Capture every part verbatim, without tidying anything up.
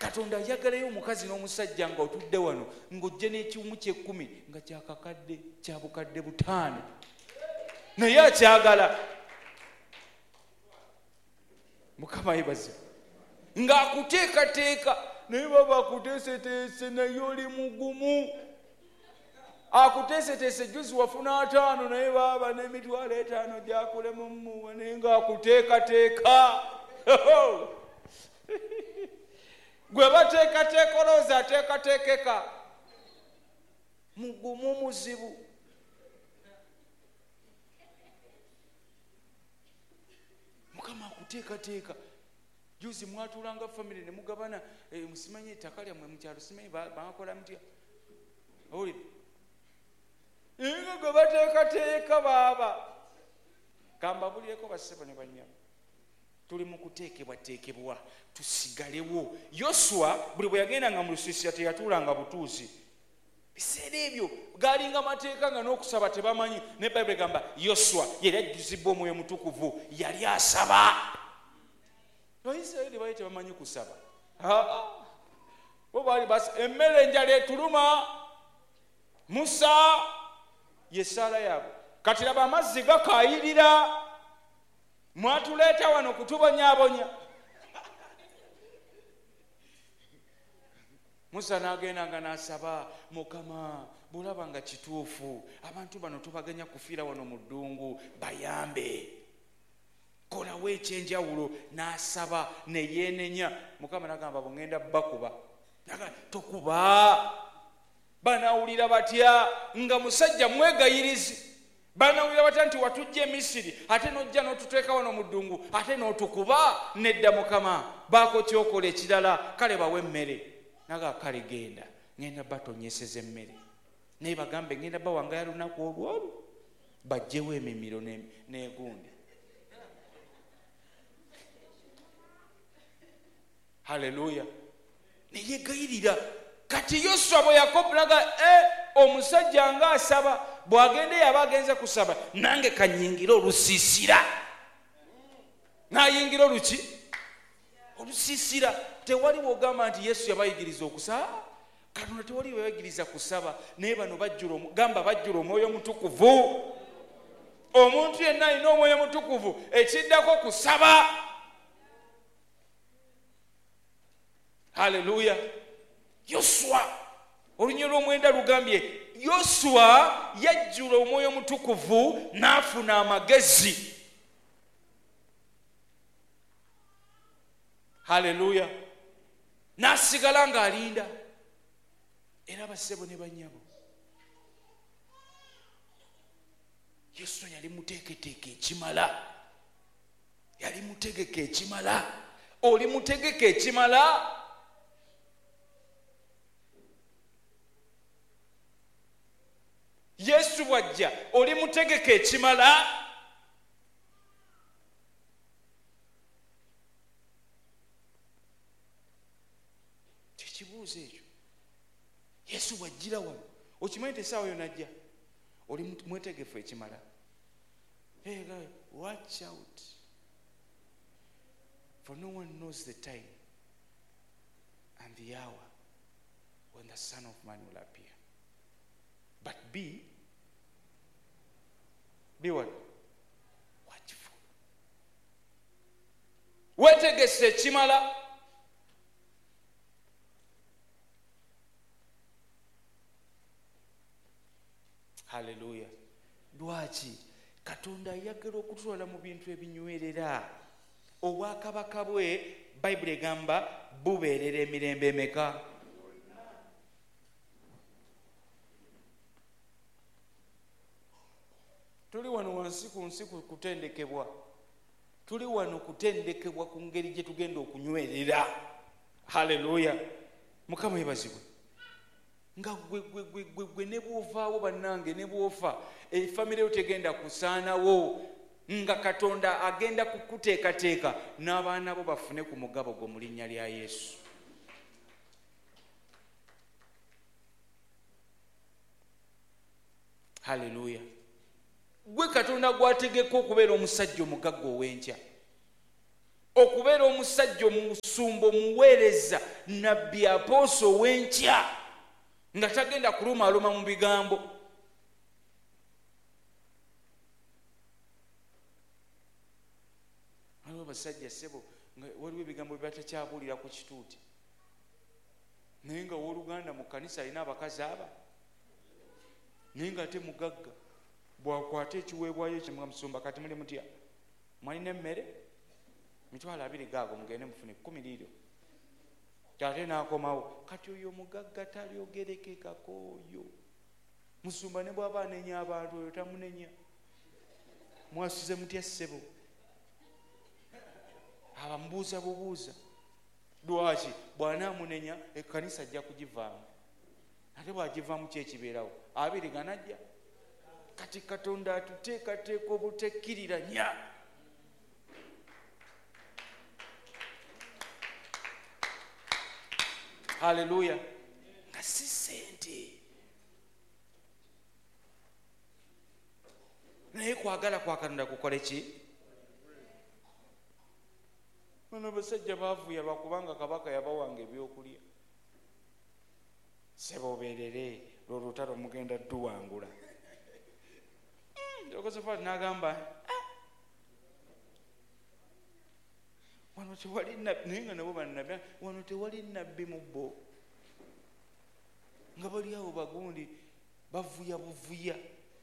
Katonda ayagalayo omukazi n'omusajja nga otudde wano ng'ojja n'ekimu ky'ekkumi nga kyakakadde kya bukadde butaano naye akyagala. Mukama yebaze ng'akuteekateeka naye baba akuteeseteese naye oli mugumu. Akuteeseteese juzi wafuna ataano naye baba n'emitwalo etaano gyakulemu mmuwa naye ng'akuteekateeka. Gwe bateekateeka olowooza ateekateekeka mugumu muzibu. Mukama akuteekateeka. Juzi mwatuulanga family ne mugabana musimanyi ettaka lyammwe mu kyalo simanyi bakola mutya owulire nga gwe bateekateeka baaba kambabulireko bassebo ne bannyabo tuli mu kuteekebwateekebwa tusigalewo. Yoswa buli bwe yagendanga mu lusiisira teyatuulanga butuuzi. Biseera ebyo galinga mateeka nga n'okusaba tebamanyi. Ne Bayibuli egamba Yoswa yali ajjuzibwa Omwoyo Mutukuvu yali asaba. Abayisirayiri baali tebamanyi kusaba. Bo baali basi emmere enjala etuluma Musa yesaala yaabwe. Kati laba amazzi gakaayirira mwatuleeta wano kutubonyaabonya. Musa n'agendanga n'asaba Mukama bulaba nga kituufu abantu bano tubaganya kufiira wano mu ddungu bayambe kolawo ekyenjawulo. N'asaba ne yeenenya. Mukama n'agamba bwengenda bakuba tokuba. Banawulira batya nga musajja mwegayirizi. Banawulira batya nti watujja e Misiri ate n'ojja n'otuteeka wano mu ddungu ate n'otukuba. Nedda Mukama baako kyokola ekirala kale bawe emmere. Naga kale genda ngenda batonyeseza emmere naye bagambe ngenda bawangaya lunaku olwolu bajjewo emimiro n'egundi. Haleluya. Neyegayirira. Kati Yoswa bwe yakobulaga e omusajja nga asaba bw'agende yaba agenze kusaba nange kanyingira olusiisira. Nayingira oluki olusiisira. Tewali wogamba nti Yesu yabayigiriza okusaba. Katonda tewali bayigiriza kusaba naye bano bajjula gamba bajjula Omwoyo Mutukuvu. Omuntu yenna alina Omwoyo Mutukuvu ekiddako kusaba. Haleluya. Yoswa olunyo lw'omwenda lugambye Yoswa yajjula Omwoyo Mutukuvu n'afuna amagezi. Haleluya. N'asigala ng'alinda. Era bassebo ne bannyabo Yesu yali muteeketeeke ekimala. Yali mutegeke ekimala. Oli mutegeke ekimala. Yesu wajja oli mutegeke ekimala. Tekibuuzo ekyo. Yesu wajjira wano okimanyi tesaawa yo najja oli mwetegefu ekimala. Hey guys, watch out, for no one knows the time and the hour when the Son of Man will appear. But be be what? Watchful. Wetegese ekimala. Haleluya. Lwaki Katonda ayagala okutwala mu bintu ebinywerera. Obwakabaka bwe Bayibuli egamba bubeerera emirembe emeka? Tuli wano wansi ku nsi kutendekebwa. Tuli wano kutendekebwa ku ngeri gye tugenda okunywerera. Haleluya. Mukama yebazibwe. Nga gwe gwe gwe gwe gwe ne bwovaawo bannange ne bwofa efamire yo tegenda kusaanawo nga Katonda agenda kukuteekateeka n'abaana bo bafune ku mugabo gwo mu linnya lya Yesu. Haleluya. Gwe Katonda gwategeka okubeera omusajja omugagga ow'enkya. okubeera omusajja omusumba omuweereza nabbi apooso w'enkya nga tagenda kulumaluma mu bigambo. Waliwo basajja ssebo nga waliwo ebigambo byebatakyabuulira ku kituuti, naye nga owooluganda mu kkanisa alina abakazi aba, naye nga ate mugagga. Bwakwata ekiweebwayo kyemusumba kati muli mutya, mwalina emmere mitwalo abiri gaago mugende mufune kkumi liiryo, ate n'akomawo. Kati oyo mugagga talyogerekekako oyo musumba, ne bw'aba anenya abantu oyo tamunenya. Mwasuze mutya ssebo? Abamubuuza bubuuza lwaki bw'anaamunenya ekkanisa ajja kugivaamu, ate bw'agivaamu kyekibeerawo abiri ganajja. Kati Katonda atuteekateeka obutekkiriranya. Haleluya. Nga si ssente naye kwagala kwa Katonda kukole ki? Bano basajja baavuya lwakubanga kabaka yabawanga ebyokulya. Sebo obeerere lw'olutalo mugenda tuwangula. Yokosafaati n'agamba wano tewali nabbi, naye nga nabo bannabbi, wano tewali nabbi mu bo, nga bali awo bagundi bavuya buvuya.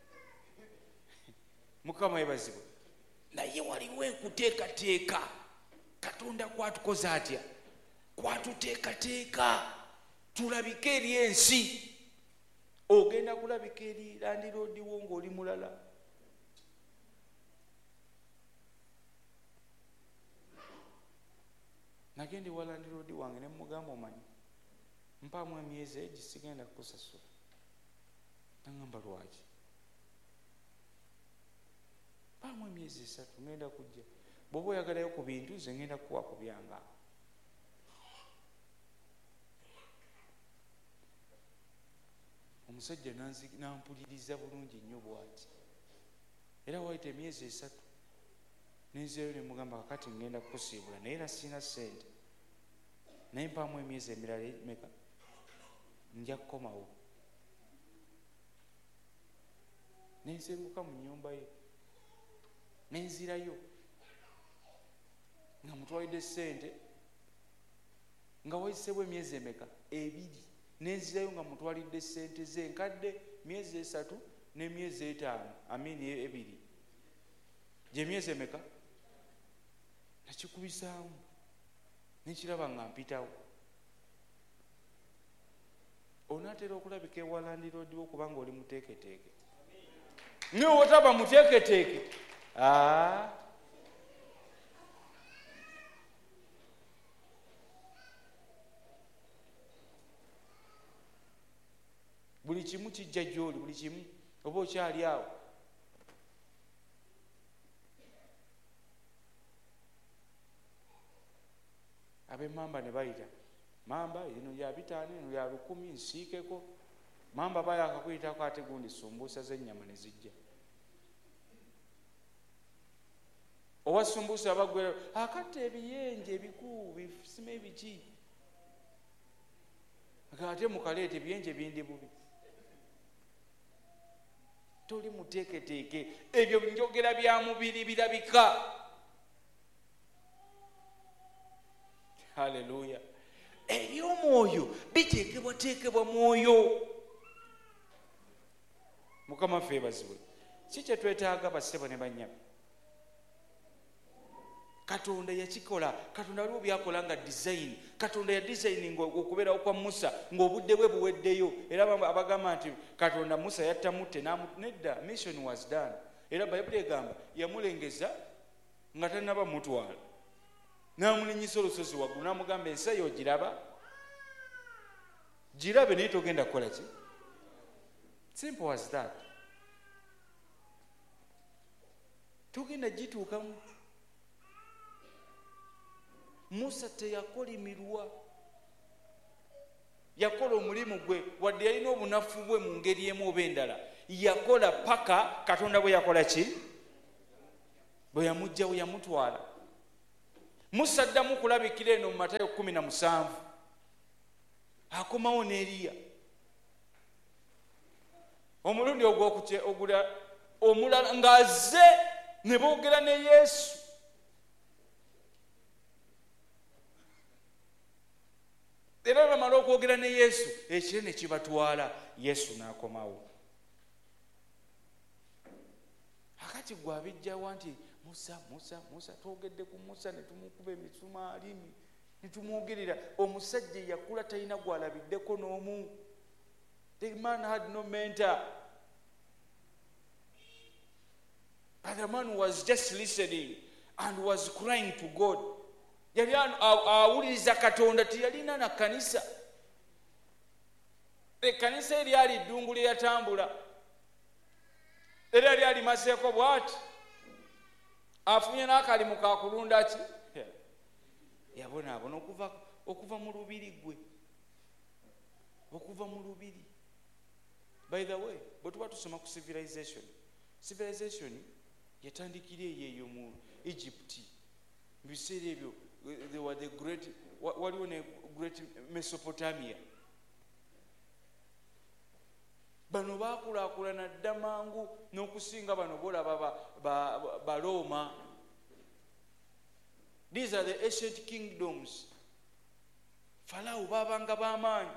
Mukama yebazibwe. Naye waliwo enkuteekateeka. Katonda kwatukoze atya? Kwatuteekateeka tulabike eri ensi. Ogenda kulabika eri landiroodiwo ng'oli mulala. Nagende wa landiroodi wange ne mugamba omanyi mpaamu emyezi egi sigenda kukusasula. Nagamba lwaki? Mpaamu emyezi esatu ngenda kujja, bw'oba oyagalayo ku bintu ze ngenda kukuwa ku byange. Omusajja nampuliriza bulungi nnyo bw'ati, era wayita emyezi esatu nenzeeyo ne mugamba kakati ngenda kukusiibula, naye era sina ssente, naye mpaamu emyezi emirala meka nja kukomawo. Nensenguka mu nnyumba ye nenzirayo nga mutwalidde ssente, nga wayiseewo emyezi emeka ebiri, nenzirayo nga mutwalidde ssente ze nkadde myezi esatu n'emyezi etaano amini ebiri, gye myezi emeka. Nakikubisaamu nekiraba nga mpitawo. Onaatera okulabika ewa landiroodiwo kubanga oli muteeketeeke, naye otaba muteeketeeke aa buli kimu kijja gy'oli, buli kimu oba okyali awo. Ab'emmamba ne bayita, mamba eno ya bitaano, eno ya lukumi, nsiikeko. Mamba bayakakuyitako ate gundi sumbuusa z'ennyama ne zijja. Owa sumbuusa abagwera akatta ebiyenje ebikuu bisima ebiki, ate mukaleeta ebiyenje bindi bubi. Toli muteeketeeke, ebyo njogera bya mubiri birabika. Haleluya. Eby'omwoyo biteekebwateekebwa mwoyo. Mukama ffe bazibwe. Si kye twetaaga bassebo ne bannyabo. Katonda yakikola. Katonda waliwo byakola nga design. Katonda ya designing okubeerawo kwa Musa ng'obudde bwe buweddeyo, era abagamba nti Katonda Musa yattamutte nedda, mission was done. Era Bayibuli egamba yamulengeza nga tannaba mutwala, n'amulinyisa olusozi waggulu n'amugamba ensi eyo ogiraba, girabe naye togenda kukola ki? Simple as that. Togenda gituukamu. Musa teyakolimirwa, yakola omulimu gwe, wadde yalina obunafu bwe mu ngeri emu oba endala, yakola paka Katonda bwe yakola ki? Bwe yamugjawo yamutwala. Musa addamu kulabikira eno mu Matayo kumi na musanvu, akomawo ne Eriya. Omulundi ogula omulala ng'azze ne boogera ne Yesu. Era bamala okwogera ne Yesu, ekire ne kibatwala, Yesu n'akomawo. Akati gwe abijjawa nti Musa, Musa, Musa, twogedde ku Musa ne tumukuba emisumaali ne tumwogerera. Omusajja yakula talina gwalabiddeko n'omu. The man had no mentor. But the man was just listening and was crying to God. Yali awuliriza Katonda, tiyalina na kanisa. Ekkanisa eryali ddungu lye yatambula era lyali maseeko bw'ati, afunye n'akalimu ka kulunda ki, yabonaabona okuva okuva mu lubiri gwe, okuva mu lubiri. By the way, bwe tuba tusoma ku civilization, civilization yatandikira eyo mu Egypt. Mu biseera ebyo they were the great, waliwo ne great Mesopotamia. Bano baakulaakulana dda mangu n'okusinga bano bolaba Baroma. These are the ancient kingdoms. Farao baabanga b'amaanyi,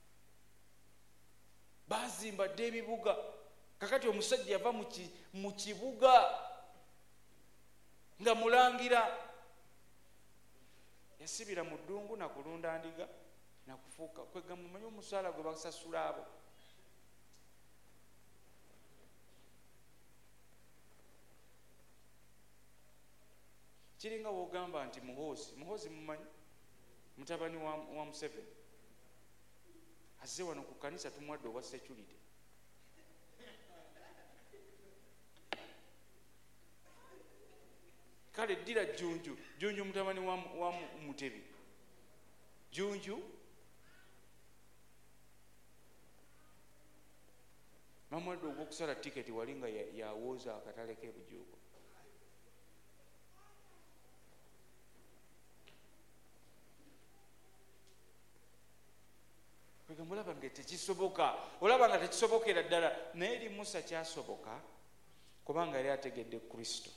baazimba dda ebibuga. Kakati omusajja yava mu kibuga nga mulangira, yasibira mu ddungu nakulunda ndiga nakufuuka kwega mumanyi omusaala gwe basasula abo. Kiringa wogamba nti Muhoozi, Muhoozi mumanyi mutabani wa, wa Museveni azze wano ku kanisa tumwadde obwa security. Kale ddira Jjunju, Jjunju mutabani wa, wa Mutebi, Jjunju mamwadde ogw'okusala tiketi wali nga yawooza akatale k'ebujuuko. Olaba nga tekisoboka, olaba nga tekisobokera ddala, naye eri Musa kyasoboka kubanga yali ategedde Kristo.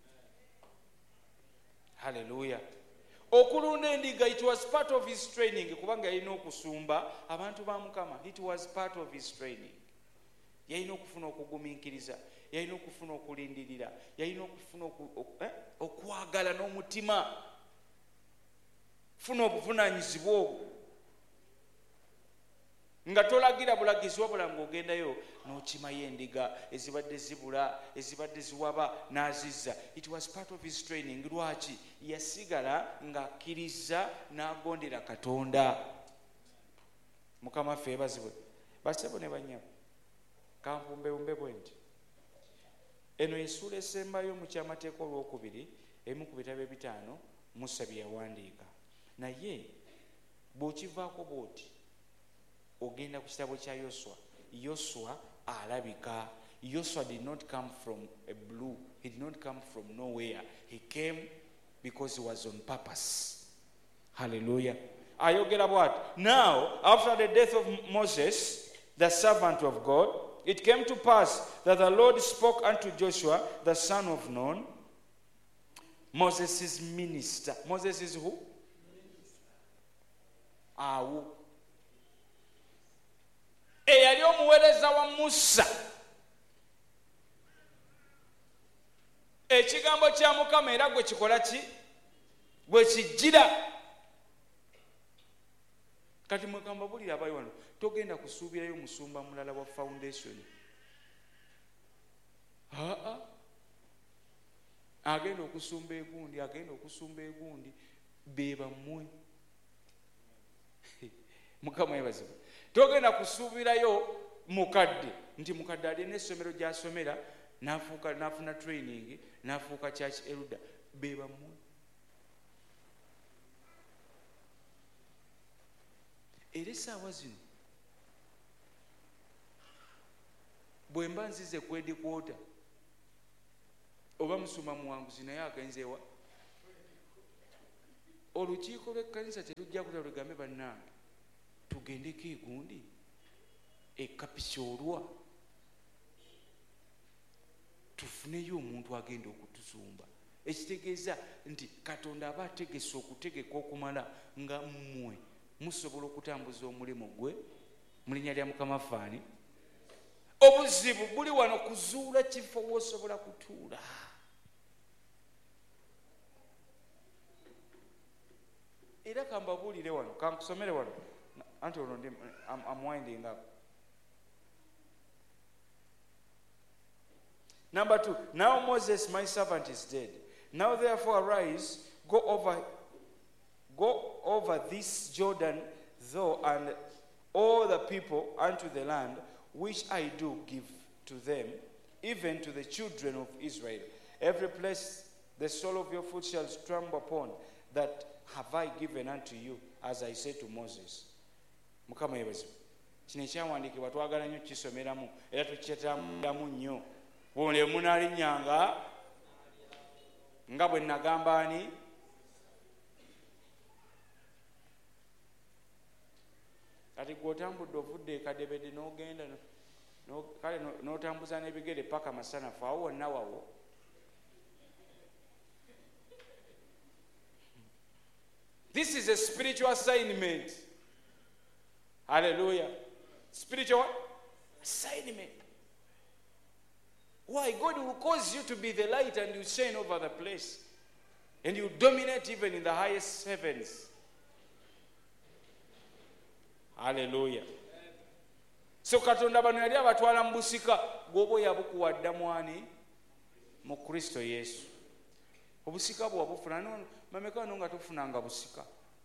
Hallelujah. Okulunda endiga, it was part of his training, kubanga yalina okusumba abantu ba Mukama. It was part of his training. Yalina okufuna okugumiikiriza, yalina okufuna okulindirira, yalina okufuna okwagala n'omutima, funa obuvunaanyizibwa obwo nga tolagira bulagizi wabula ng'ogendayo n'okimayo endiga ezibadde zibula, ezibadde ziwaba n'azizza. It was part of his training. Lwaki? Yasigala ng'akkiriza n'agondera Katonda. Mukama ffe ebazibwe basebo ne bannyabo, kampumbewumbe bwe nti eno essuula esembayo mu kyamateeka olwokubiri emu ku bitabo ebitaano Musa bye yawandiika. Naye bw'okivaako bw'oti ogenda ku kitabo kya Yoswa. Yoswa alabika. Yoswa did not come from a blue. He did not come from nowhere. He came because he was on purpose. Hallelujah. Ayogera bw'ati. Now, after the death of Moses, the servant of God, it came to pass that the Lord spoke unto Joshua, the son of Nun, Moses' minister. Moses is who? Awo. Eyali omuweereza wa Musa. Ekigambo kya Mukama era gwe kikola ki? Gwe kijjira. Kati mwegamba bulira abayi wano, togenda kusuubirayo musumba mulala wa foundation. Aa, agenda okusumba egundi, agenda okusumba egundi, be bammwe. Mukama yebazibwe. Togenda kusuubirayo mukadde nti mukadde alina essomero gy'asomera n'afuuka n'afuna training n'afuuka church elder, be bammwe. Era essaawa zino bwe mba nzize kwedi kwota oba musuma muwanguzi naye agenzeewa olukiiko lw'ekkanisa terujja kuta lugambe bannange tugendeko egundi ekapisoolwa tufuneyo omuntu agenda okutusumba. Ekitegeeza nti Katonda aba ategese okutegeka okumala nga mmwe musobola okutambuza omulimu gwe mu linnya lya Mukama Faani. Obuzibu buli wano kuzuula kifo w'osobola kutuula. Era kambabuulire wano, kankusomere wano anti olwo ndi I'm winding up. Number two, now Moses my servant is dead. Now therefore arise, go over go over this Jordan, thou and all the people unto the land which I do give to them, even to the children of Israel. Every place the sole of your foot shall trample upon, that have I given unto you, as I said to Moses. Mukama yebazo. Kino ekyawandiikibwa twagala nnyo kisomeramu era tukyetambulamu nnyo. Bw'ole munaalinnyanga nga bwe nagamba ani kati gw'otambudde ovudde ekadebede n'ogenda kale n'otambuza n'ebigere paka masanafu awo wonna wawo. This is a spiritual assignment. Hallelujah. Spiritual assignment. Why? God will cause you to be the light and you shine over the place. And you dominate even in the highest heavens. Hallelujah. So Katonda bano yali abatwala mu busika gwobo yabukuwadda mwani mu Kristo Yesu. Obusika bwo wabufuna no mameka no nga tufunanga busika.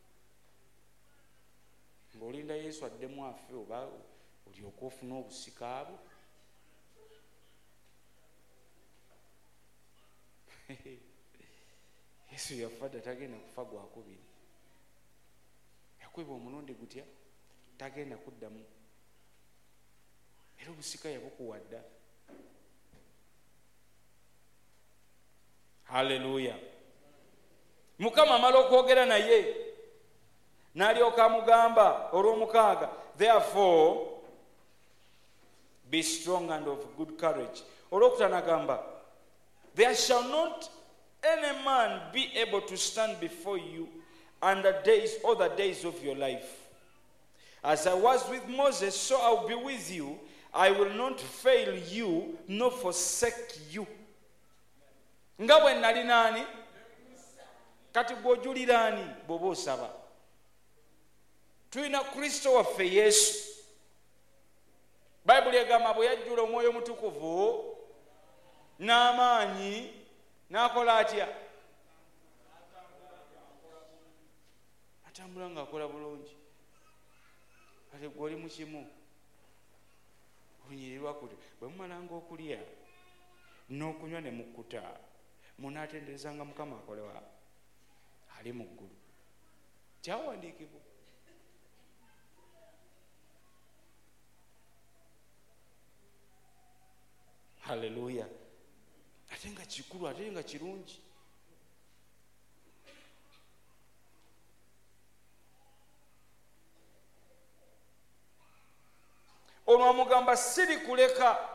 Ng'olinda Yesu addemu afe oba olyoka ofuna obusika abo. Yesu yafadda tagenda kufa gwakubiri. Yakweba omulundi gutya tagenda kuddamu. Era obusika yabukuwadda. Hallelujah. Mukama amala okwogera naye n'alyoka amugamba olw'omukaaga, therefore be strong and of good courage. Olwokutaano agamba, there shall not any man be able to stand before you and the days all the days of your life. As I was with Moses, so I will be with you. I will not fail you nor forsake you. Nga bwe nali nani kati gw'ojulira ani bw'oba osaba. Tulina Kristo waffe Yesu. Bayibuli egamba bwe yajjula Omwoyo Omutukuvu n'amaanyi n'akola atya? Atambula ng'akola bulungi. Ate gw'oli mu kimu onyirirwa kuti bwe mumalanga okulya n'okunywa ne mukkuta munaatenderezanga Mukama akolewa ali mu ggulu. Kyawandiikibwa. Hallelujah. Ate nga kikulu, ate nga kirungi. Ono amugamba siri kuleka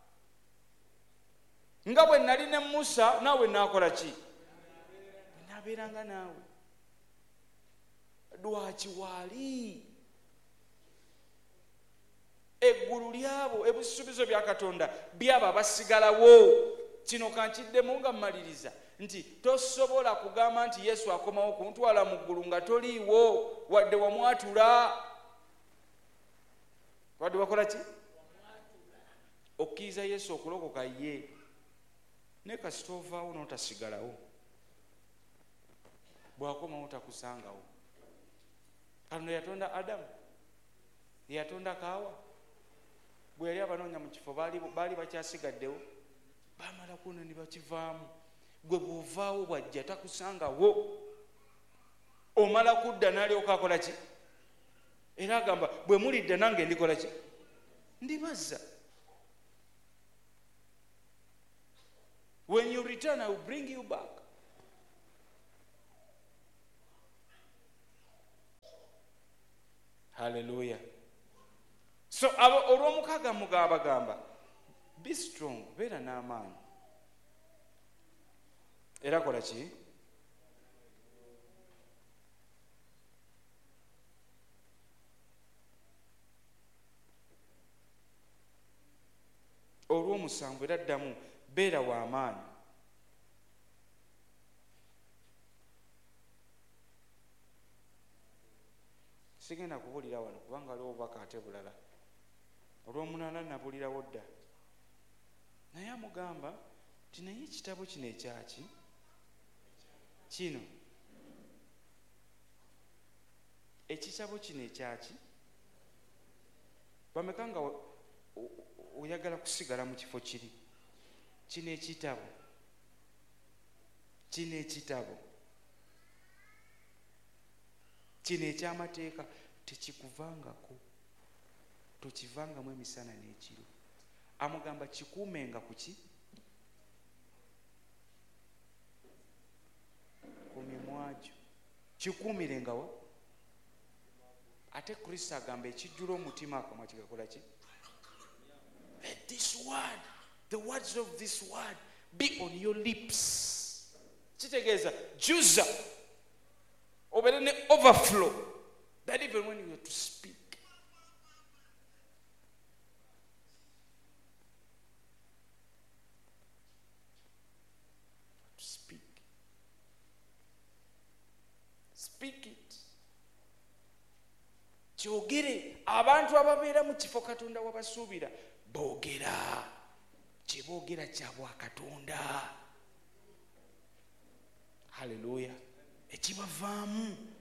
nga bwe nali ne Musa naawe naakola ki? Naabeeranga naawe. Lwaki waali eggulu lyabo ebisuubizo bya Katonda byaba basigalawo. Kino kankiddemu nga mmaliriza nti tosobola kugamba nti Yesu akomawo kuntwala mu ggulu nga toliiwo wadde wamwatula. Wadde wakola ki? Okkiriza Yesu okulokoka ye. Ne kasita ovaawo n'otasigalawo. Bw'akomawo takusangawo. Katonda yatonda Adamu, yatonda Kaawa. Bwe yali abanoonya mu kifo baali baali bakyasigaddewo. Baamala kuno ne bakivaamu. Gwe bw'ovaawo bw'ajja takusangawo. Omala kudda n'alyoka akola ki? Era agamba bwe mulidde nange ndikola ki? Ndibaza. When you return, I will bring you back. Haleluya. So abo olw'omukaaga mugaba gamba be strong, beera n'amaanyi era kola ki? Olw'omusanvu era ddamu beera w'amaanyi. Sigenda kubulira wano kubanga aliwo obubaka ate bulala. Olw'omunaana nabulirawo dda. Naye amugamba nti naye ekitabo kino ekyaki kino ekitabo kino ekyaki bameka nga oyagala kusigala mu kifo kiri. Kino ekitabo kino ekitabo kino ekyamateeka tekikuvangako, tokivangamu emisana n'ekiro. Amugamba kikuumenga ku ki? Ku mimwa gyo. Kikuumirengawo. Ate Kristo agamba ekijjula omutima akamwa kigakola ki? Let this word, the words of this word be on your lips. Kitegeeza juza obeere ne overflow that even when you are to speak, to speak speak it. Kyogere. Abantu ababeera mu kifo Katonda wabasuubira boogera. Kyeboogera kya bwa Katonda. Haleluya. Ekibavaamu